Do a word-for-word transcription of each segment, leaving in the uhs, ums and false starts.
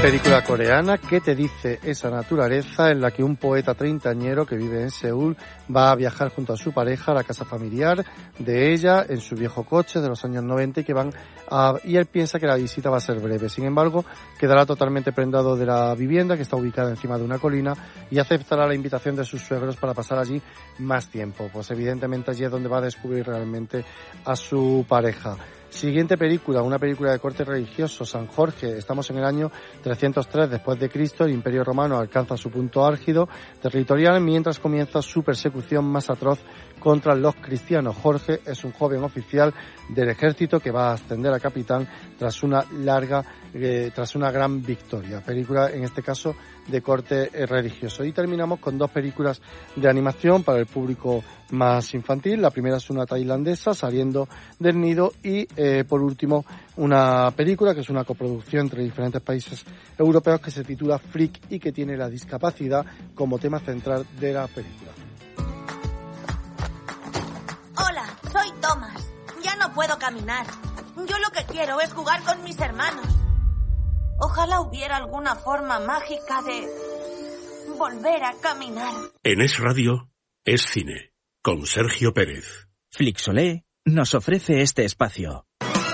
Película coreana, ¿qué te dice esa naturaleza?, en la que un poeta treintañero que vive en Seúl va a viajar junto a su pareja a la casa familiar de ella en su viejo coche de los años noventa y que van a, y él piensa que la visita va a ser breve. Sin embargo, quedará totalmente prendado de la vivienda, que está ubicada encima de una colina, y aceptará la invitación de sus suegros para pasar allí más tiempo. Pues evidentemente allí es donde va a descubrir realmente a su pareja. Siguiente película, una película de corte religioso, San Jorge. Estamos en el año trescientos tres después de Cristo. El Imperio Romano alcanza su punto álgido territorial mientras comienza su persecución más atroz contra los cristianos. Jorge es un joven oficial del ejército que va a ascender a capitán tras una larga, eh, tras una gran victoria. Película, en este caso, de corte eh, religioso. Y terminamos con dos películas de animación para el público más infantil. La primera es una tailandesa, Saliendo del nido, y eh, por último una película que es una coproducción entre diferentes países europeos que se titula Freak y que tiene la discapacidad como tema central de la película. Hola, soy Thomas. Ya no puedo caminar. Yo lo que quiero es jugar con mis hermanos. Ojalá hubiera alguna forma mágica de volver a caminar. En Es Radio, Es Cine, con Sergio Pérez. Flixolé nos ofrece este espacio.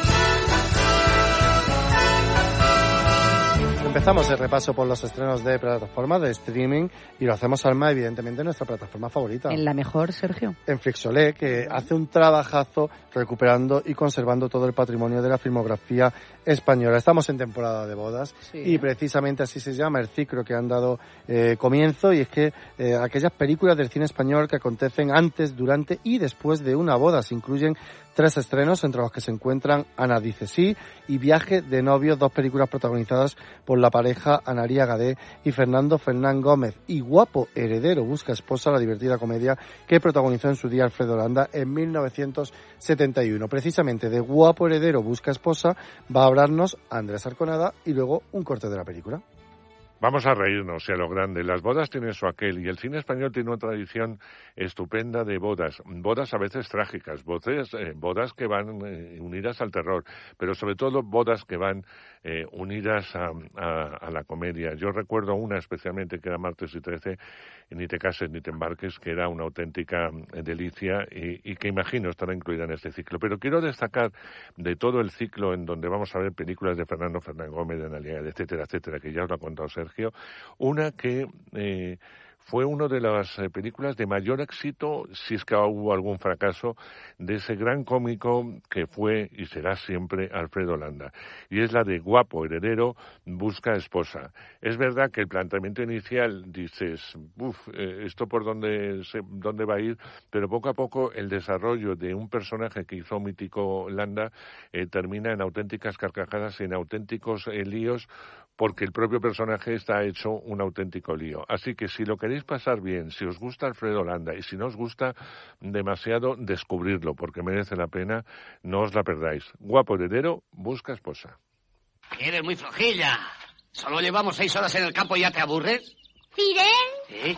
Empezamos el repaso por los estrenos de plataformas de streaming y lo hacemos, Alma, evidentemente en nuestra plataforma favorita. En la mejor, Sergio. En Flixolé, que hace un trabajazo recuperando y conservando todo el patrimonio de la filmografía española. Estamos en temporada de bodas, sí, y precisamente así se llama el ciclo que han dado eh, comienzo, y es que eh, aquellas películas del cine español que acontecen antes, durante y después de una boda. Se incluyen tres estrenos, entre los que se encuentran Ana dice sí y Viaje de novios, dos películas protagonizadas por la pareja Analía Gadé y Fernando Fernán Gómez, y Guapo heredero busca esposa, la divertida comedia que protagonizó en su día Alfredo Landa en mil novecientos setenta y uno. Precisamente de Guapo heredero busca esposa va a hablarnos Andrés Arconada y luego un corte de la película. Vamos a reírnos, y a lo grande. Las bodas tienen su aquel, y el cine español tiene una tradición estupenda de bodas. Bodas a veces trágicas, bodas, eh, bodas que van eh, unidas al terror, pero sobre todo bodas que van eh, unidas a, a, a la comedia. Yo recuerdo una especialmente que era Martes y Trece, Ni te cases ni te embarques, que era una auténtica delicia y, y que imagino estará incluida en este ciclo. Pero quiero destacar de todo el ciclo en donde vamos a ver películas de Fernando Fernán Gómez, de Analía, etcétera, etcétera, que ya os lo ha contado Sergio, una que eh, fue una de las eh, películas de mayor éxito, si es que hubo algún fracaso, de ese gran cómico que fue y será siempre Alfredo Landa. Y es la de Guapo heredero busca esposa. Es verdad que el planteamiento inicial dices, uff, eh, esto por dónde, se, dónde va a ir, pero poco a poco el desarrollo de un personaje que hizo mítico Landa eh, termina en auténticas carcajadas, en auténticos eh, líos, porque el propio personaje está hecho un auténtico lío. Así que si lo queréis pasar bien, si os gusta Alfredo Landa y si no os gusta demasiado, descubrirlo, porque merece la pena, no os la perdáis. Guapo heredero busca esposa. Eres muy flojilla. ¿Solo llevamos seis horas en el campo y ya te aburres? Fidel. ¿Sí?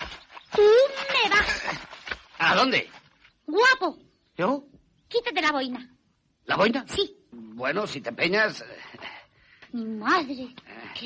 Tú me vas. ¿A dónde? Guapo. ¿Yo? Quítate la boina. ¿La boina? Sí. Bueno, si te empeñas... Mi madre.